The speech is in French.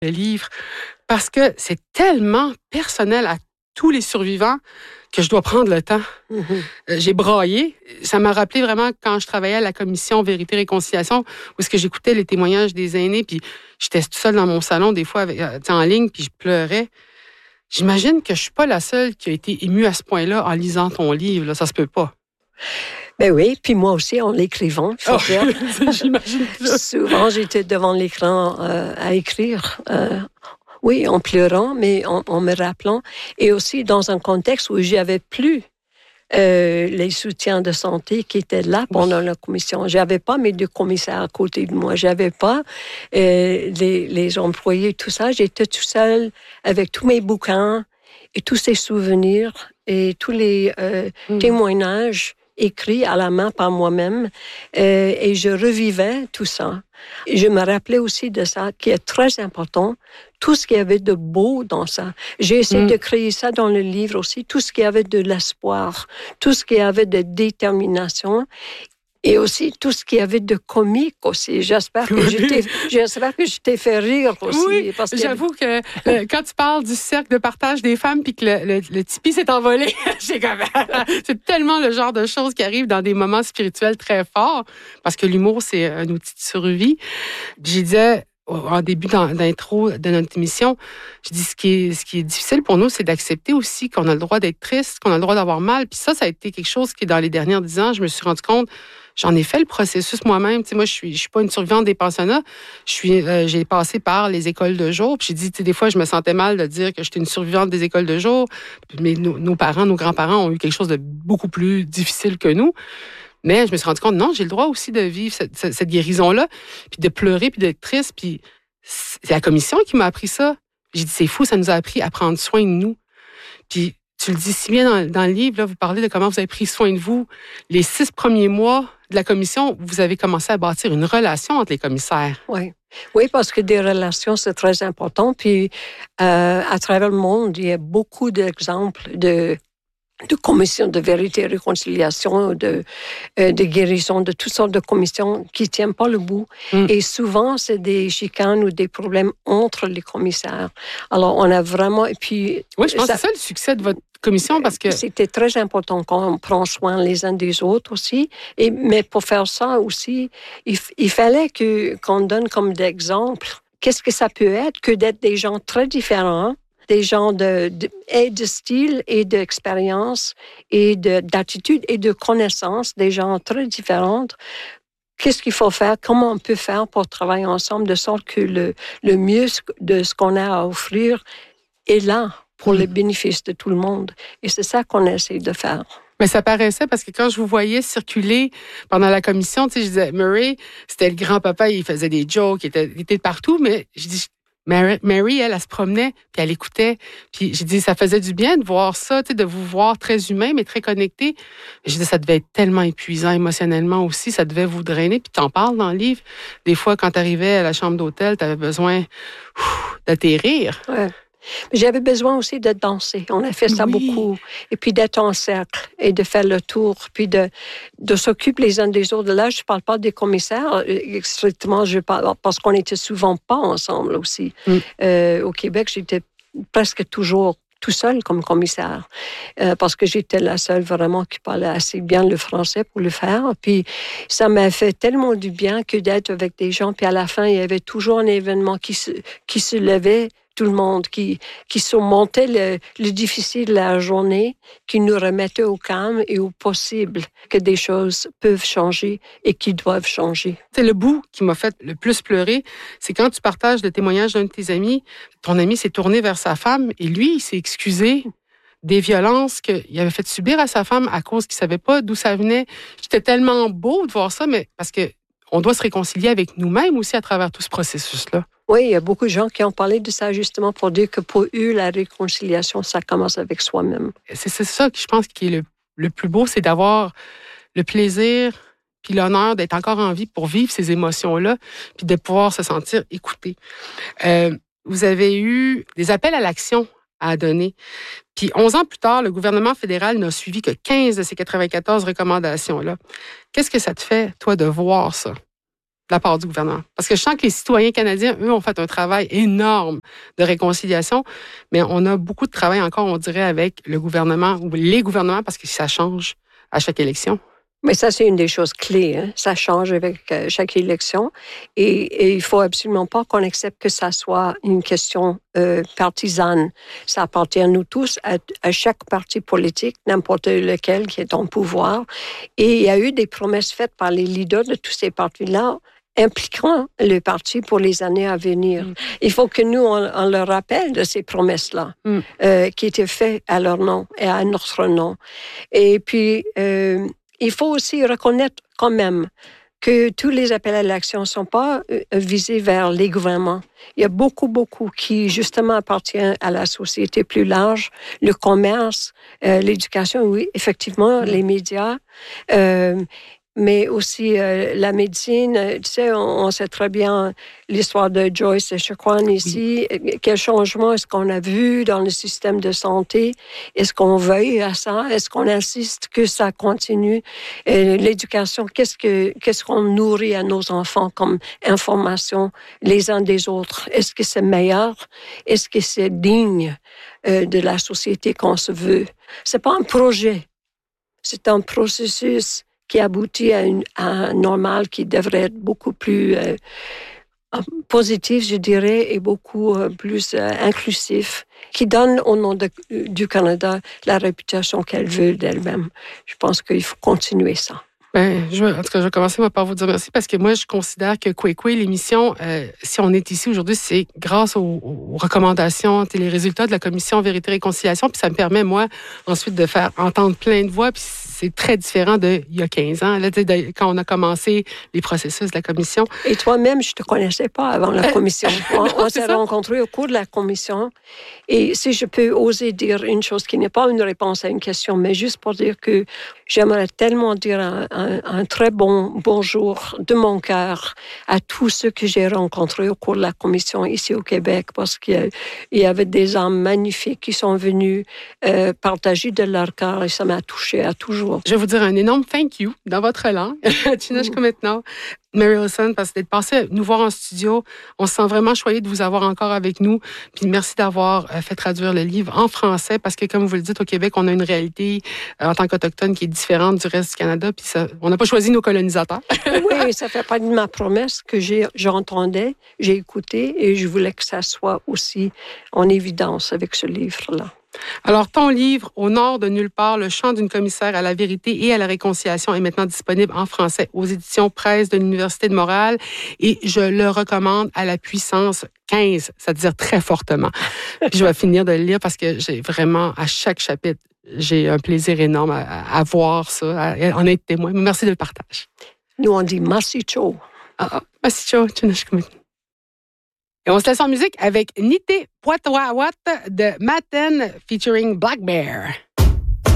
le livre parce que c'est tellement personnel à tous les survivants que je dois prendre le temps. J'ai braillé. Ça m'a rappelé vraiment quand je travaillais à la commission Vérité-Réconciliation, où est-ce que j'écoutais les témoignages des aînés, puis j'étais toute seule dans mon salon, des fois, en ligne, puis je pleurais. J'imagine que je suis pas la seule qui a été émue à ce point-là en lisant ton livre. Là. Ça se peut pas. Ben oui, puis moi aussi, en l'écrivant, faut dire. J'imagine ça. Souvent, j'étais devant l'écran à écrire. Oui, en pleurant, mais en me rappelant. Et aussi dans un contexte où j'avais plus les soutiens de santé qui étaient là pendant la commission. J'avais pas mes deux commissaires à côté de moi. J'avais pas les employés, tout ça. J'étais tout seul avec tous mes bouquins et tous ces souvenirs et tous les témoignages écrits à la main par moi-même. Et je revivais tout ça. Et je me rappelais aussi de ça, qui est très important, tout ce qu'il y avait de beau dans ça. J'ai essayé de créer ça dans le livre aussi, tout ce qu'il y avait de l'espoir, tout ce qu'il y avait de détermination et aussi tout ce qu'il y avait de comique aussi. J'espère que je t'ai fait rire aussi. Oui, parce que j'avoue que quand tu parles du cercle de partage des femmes puis que le tipi s'est envolé, c'est tellement le genre de choses qui arrivent dans des moments spirituels très forts parce que l'humour, c'est un outil de survie. J'ai dit en début d'intro de notre émission, je dis ce qui est difficile pour nous, c'est d'accepter aussi qu'on a le droit d'être triste, qu'on a le droit d'avoir mal. Puis ça a été quelque chose qui, dans les dernières 10 ans, je me suis rendu compte, j'en ai fait le processus moi-même. Tu sais, moi, je suis pas une survivante des pensionnats. J'ai passé par les écoles de jour. Puis j'ai dit, tu sais, des fois, je me sentais mal de dire que j'étais une survivante des écoles de jour. Mais nos parents, nos grands-parents ont eu quelque chose de beaucoup plus difficile que nous. Mais je me suis rendu compte, non, j'ai le droit aussi de vivre cette guérison-là, puis de pleurer, puis d'être triste. Puis c'est la commission qui m'a appris ça. J'ai dit, c'est fou, ça nous a appris à prendre soin de nous. Puis tu le dis si bien dans le livre, là, vous parlez de comment vous avez pris soin de vous. Les 6 premiers mois de la commission, vous avez commencé à bâtir une relation entre les commissaires. Oui, parce que des relations, c'est très important. Puis à travers le monde, il y a beaucoup d'exemples de commissions de vérité et réconciliation, de guérison, de toutes sortes de commissions qui ne tiennent pas le bout. Et souvent, c'est des chicanes ou des problèmes entre les commissaires. Alors, on a vraiment... Et puis, oui, je pense que c'est ça le succès de votre commission parce que... C'était très important qu'on prenne soin les uns des autres aussi. Mais pour faire ça aussi, il fallait qu'on donne comme d'exemple qu'est-ce que ça peut être que d'être des gens très différents, des gens de style et d'expérience et d'attitude et de connaissance, des gens très différents. Qu'est-ce qu'il faut faire? Comment on peut faire pour travailler ensemble de sorte que le mieux de ce qu'on a à offrir est là pour le bénéfice de tout le monde. Et c'est ça qu'on essaie de faire. Mais ça paraissait parce que quand je vous voyais circuler pendant la commission, tu sais, je disais, Murray, c'était le grand-papa, il faisait des jokes, il était partout, mais je dis, Mary, elle se promenait, puis elle écoutait. Puis j'ai dit, ça faisait du bien de voir ça, tu sais, de vous voir très humain, mais très connecté. J'ai dit, ça devait être tellement épuisant émotionnellement aussi, ça devait vous drainer. Puis t'en parles dans le livre. Des fois, quand t'arrivais à la chambre d'hôtel, t'avais besoin d'atterrir. Ouais. J'avais besoin aussi de danser. On a fait ça beaucoup. Et puis d'être en cercle et de faire le tour, puis de s'occuper les uns des autres. Là, je ne parle pas des commissaires. Strictement, je parle parce qu'on n'était souvent pas ensemble aussi. Au Québec, j'étais presque toujours tout seul comme commissaire, parce que j'étais la seule vraiment qui parlait assez bien le français pour le faire. Puis ça m'a fait tellement du bien que d'être avec des gens. Puis à la fin, il y avait toujours un événement qui se levait, tout le monde, qui surmontait le difficile de la journée, qui nous remettait au calme et au possible que des choses peuvent changer et qui doivent changer. C'est le bout qui m'a fait le plus pleurer, c'est quand tu partages le témoignage d'un de tes amis, ton ami s'est tourné vers sa femme et lui, il s'est excusé des violences qu'il avait fait subir à sa femme à cause qu'il ne savait pas d'où ça venait. C'était tellement beau de voir ça, mais parce que on doit se réconcilier avec nous-mêmes aussi à travers tout ce processus-là. Oui, il y a beaucoup de gens qui ont parlé de ça justement pour dire que pour eux, la réconciliation, ça commence avec soi-même. C'est ça que je pense qui est le plus beau, c'est d'avoir le plaisir puis l'honneur d'être encore en vie pour vivre ces émotions-là puis de pouvoir se sentir écouté. Vous avez eu des appels à l'action à donner. Puis 11 ans plus tard, le gouvernement fédéral n'a suivi que 15 de ces 94 recommandations-là. Qu'est-ce que ça te fait, toi, de voir ça? de la part du gouvernement. Parce que je sens que les citoyens canadiens, eux, ont fait un travail énorme de réconciliation, mais on a beaucoup de travail encore, on dirait, avec le gouvernement ou les gouvernements, parce que ça change à chaque élection. Mais ça, c'est une des choses clés. Hein? Ça change avec chaque élection. Et il faut absolument pas qu'on accepte que ça soit une question partisane. Ça appartient à nous tous, à chaque parti politique, n'importe lequel qui est en pouvoir. Et il y a eu des promesses faites par les leaders de tous ces partis-là impliquant le parti pour les années à venir. Il faut que nous, on leur rappelle de ces promesses-là qui étaient faites à leur nom et à notre nom. Et puis, il faut aussi reconnaître quand même que tous les appels à l'action ne sont pas visés vers les gouvernements. Il y a beaucoup qui, justement, appartiennent à la société plus large, le commerce, l'éducation, oui, effectivement, les médias, mais aussi la médecine. Tu sais, on sait très bien l'histoire de Joyce Echaquan ici. Oui. Quel changement est-ce qu'on a vu dans le système de santé? Est-ce qu'on veille à ça? Est-ce qu'on insiste que ça continue? L'éducation, qu'est-ce qu'on nourrit à nos enfants comme information les uns des autres? Est-ce que c'est meilleur? Est-ce que c'est digne de la société qu'on se veut? C'est pas un projet. C'est un processus qui aboutit à un normal qui devrait être beaucoup plus positif, je dirais, et beaucoup plus inclusif, qui donne au nom du Canada la réputation qu'elle veut d'elle-même. Je pense qu'il faut continuer ça. En tout cas, je vais commencer par vous dire merci parce que moi, je considère que Kwekwe, l'émission, si on est ici aujourd'hui, c'est grâce aux recommandations et les résultats de la commission Vérité et Réconciliation. Puis ça me permet, moi, ensuite de faire entendre plein de voix. Puis c'est très différent d'il y a 15 ans, là, quand on a commencé les processus de la commission. Et toi-même, je ne te connaissais pas avant la commission. On s'est rencontrés au cours de la commission. Et si je peux oser dire une chose qui n'est pas une réponse à une question, mais juste pour dire que j'aimerais tellement dire un très bon bonjour de mon cœur à tous ceux que j'ai rencontrés au cours de la commission ici au Québec, parce qu'il y avait des âmes magnifiques qui sont venus partager de leur cœur et ça m'a touchée à toujours. Je vais vous dire un énorme thank you dans votre langue, Chineshkumetna, Mary Wilson, parce que d'être passé nous voir en studio, on se sent vraiment choyé de vous avoir encore avec nous. Puis merci d'avoir fait traduire le livre en français, parce que comme vous le dites, au Québec, on a une réalité en tant qu'Autochtone qui est différente du reste du Canada. Puis ça, on n'a pas choisi nos colonisateurs. Oui, ça fait partie de ma promesse que j'entendais, j'ai écouté et je voulais que ça soit aussi en évidence avec ce livre-là. Alors, ton livre, Au nord de nulle part, le chant d'une commissaire à la vérité et à la réconciliation est maintenant disponible en français aux éditions Presse de l'Université de Montréal et je le recommande à la puissance 15, c'est-à-dire très fortement. Puis je vais finir de le lire parce que j'ai vraiment, à chaque chapitre, j'ai un plaisir énorme à voir ça, à en être témoin. Merci de le partage. Nous, on dit Masicho. Masicho, Chineshkumetna. Et on se laisse en musique avec Nite Poitouawat de Maten featuring Black Bear.